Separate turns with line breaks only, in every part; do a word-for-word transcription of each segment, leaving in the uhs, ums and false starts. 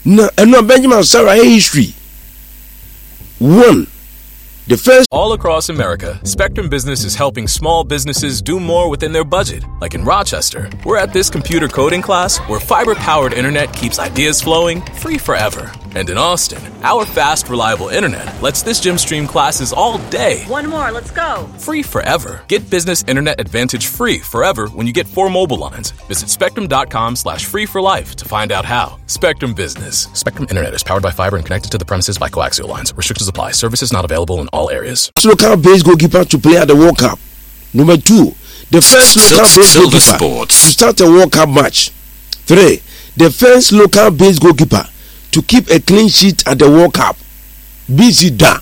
Na eno Benjamin Sarah history. One, the first.
All across America, Spectrum Business is helping small businesses do more within their budget. Like in Rochester, we're at this computer coding class where fiber-powered internet keeps ideas flowing free forever. And in Austin, our fast, reliable internet lets this gym stream classes all day.
One more, let's go.
Free forever. Get Business Internet Advantage free forever when you get four mobile lines. Visit spectrum.com slash free for life to find out how. Spectrum Business. Spectrum Internet is powered by fiber and connected to the premises by coaxial lines. Restrictions apply. Services not available in all areas.
Local base goalkeeper to play at the World Cup. Number two, the first local base goalkeeper sports. to start a World Cup match. Three, the first local base goalkeeper to keep a clean sheet at the World Cup. B C Da.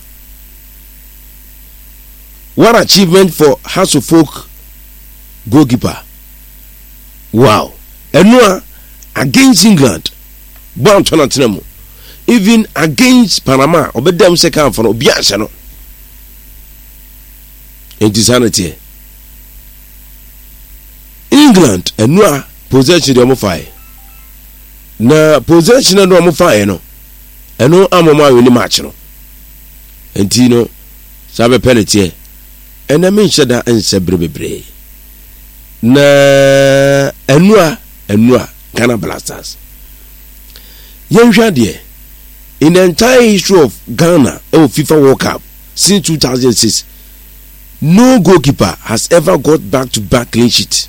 What achievement for Hasselfolk goalkeeper. Wow. Enua against England. Bon Tonatinamo. Even against Panama. Obedem second for Obiansa no. Insanity. England enua possession de omofai. Na possession no omofai no. Eno amoma we ni match no. Enti no sabe penalty. Ena me nhyeda ense brebebre. Na enua enua Ghana Blasters. Yenhwa de in the entire history of Ghana or FIFA World Cup since two thousand six, no goalkeeper has ever got back-to-back clean sheet.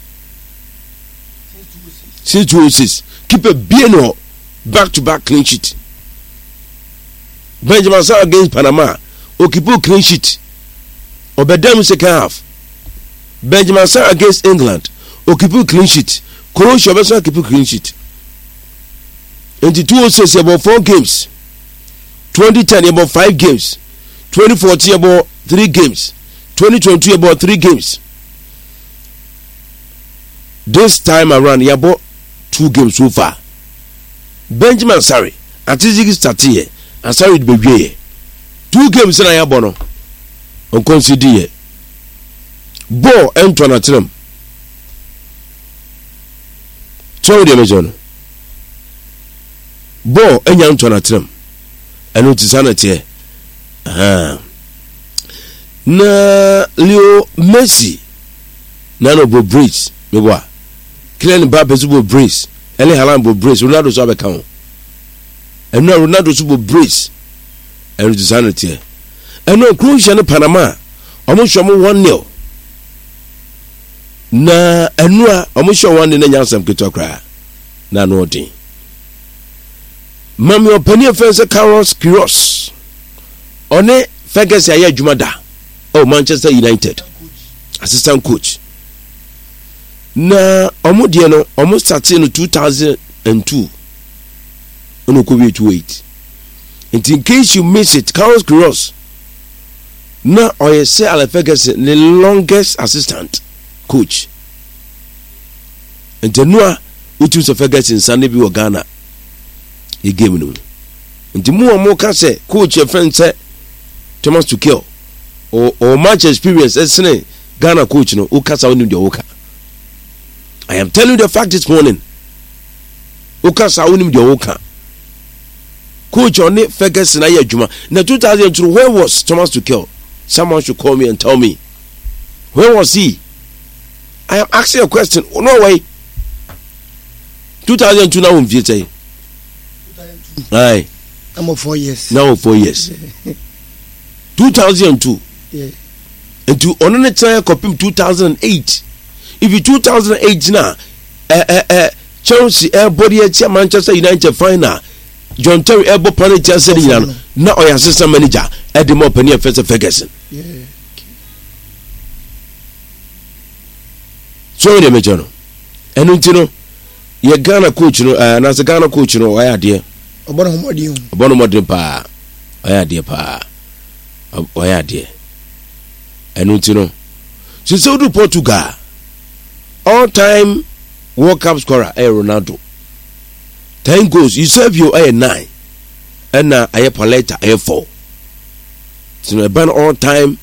Since two thousand six, keep a B N O back-to-back clean sheet. Benjamin Sarr against Panama, or keep a clean sheet. Obedem second half. Benjamin Sarr against England, or keep a clean sheet. Croatia also keep a clean sheet. In the two thousand six, about four games. twenty ten, about five games. twenty fourteen, about three games. twenty twenty, about three games. This time around, he about two games so far. Benjamin Sarr, Atizigi starting here, and Sarr will be here. Two games in a yabono. On consider here. Ball enter on a trim. Sorry, the Amazon. Ball enter on a trim. And it is sanity. Aha. Na Leo Messi. Nano bo brace. Me wa. Kylian Mbappe su bo brace. Erling Haaland bo brace. Ronaldo so abeka. And now Ronaldo su bo brace. And it is sanity. And no Croatia and Panama. Omo show mo one nil. Na enua omo show one nil na nyansam ketokra. Na no odin. Mami opani offense Carlos Queiroz. One Ferguson aye adwumada. Oh, Manchester United. Assistant coach. Na omo de no omo start in two thousand two. Ono ko be two eight. And in case you miss it, Carlos Queiroz na oye say Alex Ferguson the longest assistant coach. And tenua utu so Ferguson Sunday bi Ghana. He gave no. Nti mu o mo ka say coach e friend say Thomas Tuchel or or match experience esne Ghana coach no o kasa woni de o ka. I am telling you the fact this morning. O kasa woni de o ka. Coach on it Ferguson aye adwuma. Na two thousand two, where was Thomas Tuchel? Someone should call me and tell me. Where was he? I am asking a question. Oh, no way. two thousand two now in Vietnam. Aye.
I'm of four years.
Now four years. two thousand two.
Yeah.
And to honor time copy two thousand eight. If you two thousand eight now, uh, uh, uh, Chelsea everybody at Manchester United final. John Terry Elbow Planet Chelsea now or assistant manager at the more penny first Ferguson.
Yeah.
So the major. And you know, your Ghana coach, no, and as a Ghana coach, no, I had dear.
About a modern.
About a modern pa. I had dear pa. I had dear. And you know, so so do Portugal. All time World Cup scorer, eh, Ronaldo. Ten goals, you serve your a nine, and now I have Paletta a four. So I ban all time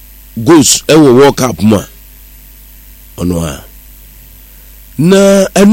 goals. I will walk up more. On one. Na